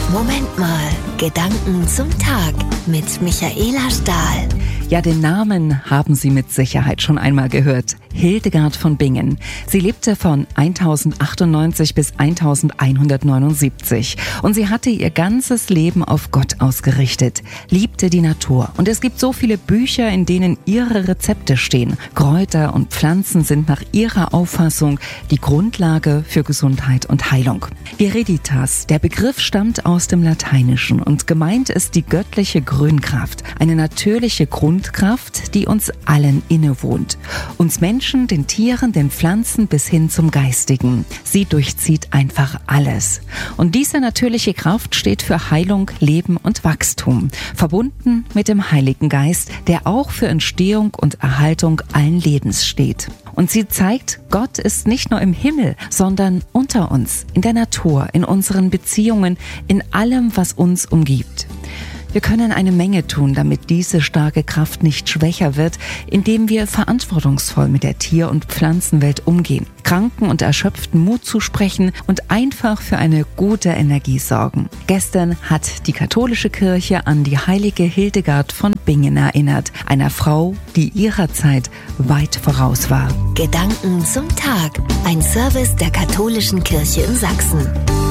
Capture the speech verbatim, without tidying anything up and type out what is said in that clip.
Moment mal, Gedanken zum Tag mit Michaela Stahl. Ja, den Namen haben Sie mit Sicherheit schon einmal gehört. Hildegard von Bingen. Sie lebte von tausendachtundneunzig bis elfhundertneunundsiebzig und sie hatte ihr ganzes Leben auf Gott ausgerichtet, liebte die Natur. Und es gibt so viele Bücher, in denen ihre Rezepte stehen. Kräuter und Pflanzen sind nach ihrer Auffassung die Grundlage für Gesundheit und Heilung. Viriditas, der Begriff stammt aus dem Lateinischen und gemeint ist die göttliche Grünkraft, eine natürliche Grundkraft, die uns allen innewohnt. Uns Menschen, den Tieren, den Pflanzen bis hin zum Geistigen. Sie durchzieht einfach alles. Und diese natürliche Kraft steht für Heilung, Leben und Wachstum, verbunden mit dem Heiligen Geist, der auch für Entstehung und Erhaltung allen Lebens steht. Und sie zeigt, Gott ist nicht nur im Himmel, sondern unter uns, in der Natur, in unseren Beziehungen, in allem, was uns umgibt. Wir können eine Menge tun, damit diese starke Kraft nicht schwächer wird, indem wir verantwortungsvoll mit der Tier- und Pflanzenwelt umgehen, Kranken und Erschöpften Mut zusprechen und einfach für eine gute Energie sorgen. Gestern hat die katholische Kirche an die heilige Hildegard von Bingen erinnert, einer Frau, die ihrer Zeit weit voraus war. Gedanken zum Tag. Ein Service der katholischen Kirche in Sachsen.